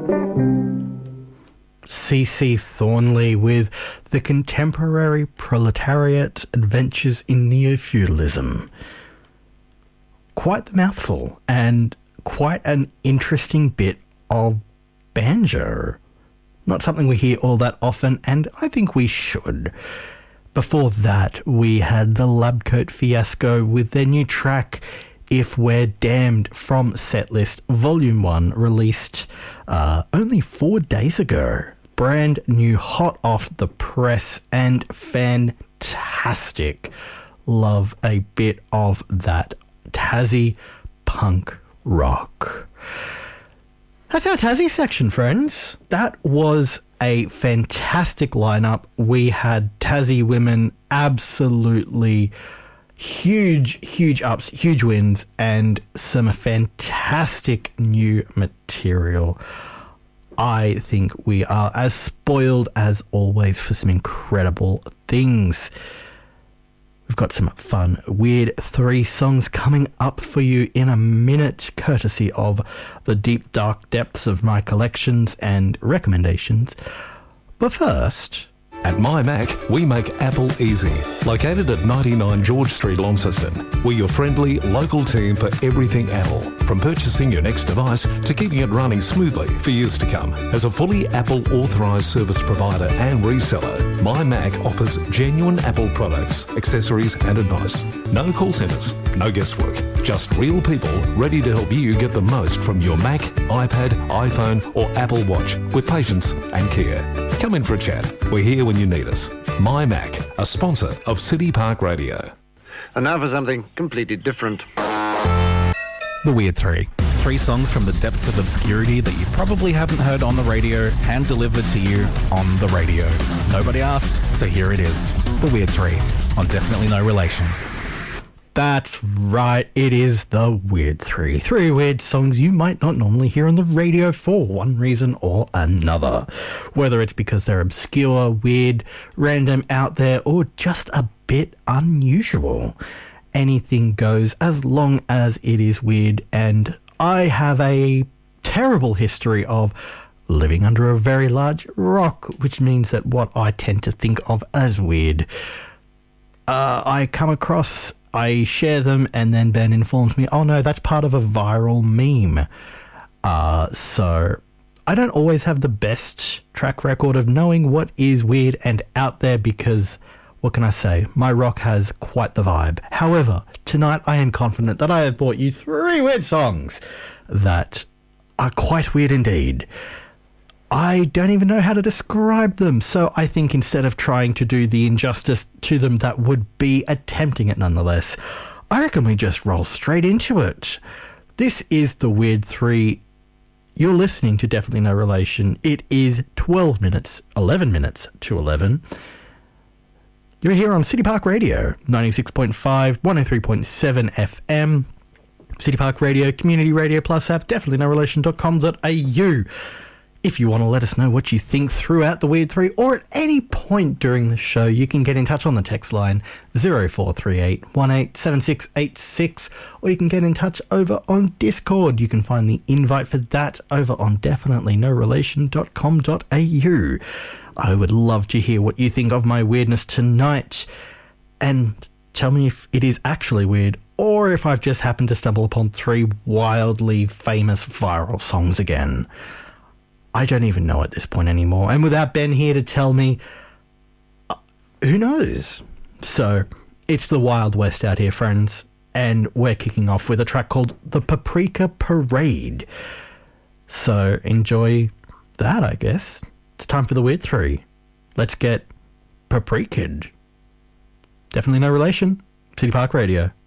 C.C. Thornley with The Contemporary Proletariat Adventures in Neo-Feudalism. Quite the mouthful, and quite an interesting bit of banjo. Not something we hear all that often, and I think we should. Before that, we had the Labcoat Fiasco with their new track, If We're Damned, from Setlist Volume 1, released only 4 days ago. Brand new, hot off the press, and fantastic. Love a bit of that Tassie punk rock. That's our Tassie section, friends. That was a fantastic lineup. We had Tassie women absolutely huge ups, huge wins, and some fantastic new material. I think we are as spoiled as always for some incredible things. We've got some fun, weird 3 songs coming up for you in a minute, courtesy of the deep, dark depths of my collections and recommendations. But first, at My Mac, we make Apple easy. Located at 99 George Street, Launceston, we're your friendly, local team for everything Apple. From purchasing your next device to keeping it running smoothly for years to come. As a fully Apple authorised service provider and reseller, My Mac offers genuine Apple products, accessories and advice. No call centres, no guesswork. Just real people ready to help you get the most from your Mac, iPad, iPhone or Apple Watch with patience and care. Come in for a chat. We're here when you need us. My Mac, a sponsor of City Park Radio. And now for something completely different. The Weird 3. 3 songs from the depths of obscurity that you probably haven't heard on the radio, hand-delivered to you on the radio. Nobody asked, so here it is. The Weird 3 on Definitely No Relation. That's right, it is the Weird 3. 3 weird songs you might not normally hear on the radio for one reason or another. Whether it's because they're obscure, weird, random, out there, or just a bit unusual. Anything goes as long as it is weird, and I have a terrible history of living under a very large rock, which means that what I tend to think of as weird, I come across, I share them, and then Ben informs me, oh no, that's part of a viral meme. So I don't always have the best track record of knowing what is weird and out there because, what can I say, my rock has quite the vibe. However, tonight I am confident that I have brought you 3 weird songs that are quite weird indeed. I don't even know how to describe them, so I think instead of trying to do the injustice to them that would be attempting it nonetheless, I reckon we just roll straight into it. This is the Weird 3. You're listening to Definitely No Relation. It is 11 minutes to 11. You're here on City Park Radio, 96.5, 103.7 FM. City Park Radio, Community Radio Plus app, definitelynorelation.com.au. If you want to let us know what you think throughout the Weird 3 or at any point during the show, you can get in touch on the text line 0438 187686, or you can get in touch over on Discord. You can find the invite for that over on definitelynorelation.com.au. I would love to hear what you think of my weirdness tonight, and tell me if it is actually weird or if I've just happened to stumble upon 3 wildly famous viral songs again. I don't even know at this point anymore. And without Ben here to tell me, who knows? So, it's the Wild West out here, friends. And we're kicking off with a track called The Paprika Parade. So, enjoy that, I guess. It's time for the Weird 3. Let's get paprika'd. Definitely No Relation. City Park Radio.